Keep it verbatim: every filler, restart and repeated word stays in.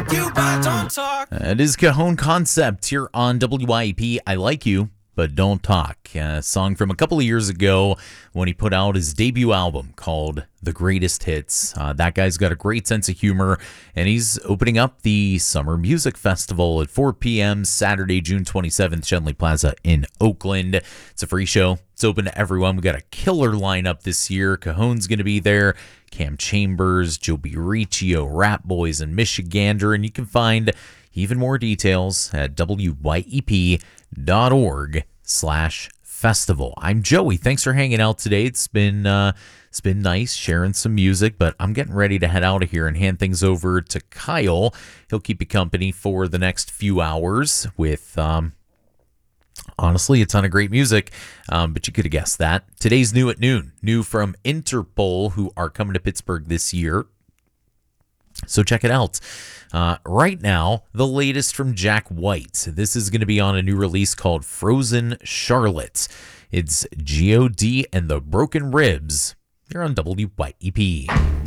like you, but don't talk. It is Cajon Concept here on W I E P. I like you, but don't talk. A song from a couple of years ago when he put out his debut album called The Greatest Hits. Uh, that guy's got a great sense of humor, and he's opening up the Summer Music Festival at four p.m. Saturday, June twenty-seventh, Shenley Plaza in Oakland. It's a free show. It's open to everyone. We got a killer lineup this year. Cajon's going to be there. Cam Chambers, Joe B. Riccio, Rat Boys, and Michigander. And you can find even more details at W Y E P dot org slash festival. I'm Joey. Thanks for hanging out today. It's been uh, it's been nice sharing some music, but I'm getting ready to head out of here and hand things over to Kyle. He'll keep you company for the next few hours with um, honestly a ton of great music, um, but you could have guessed that. Today's new at noon. New from Interpol, who are coming to Pittsburgh this year. So check it out. Uh, right now, the latest from Jack White. This is going to be on a new release called Frozen Charlotte. It's G O D and the Broken Ribs. You're on W Y E P.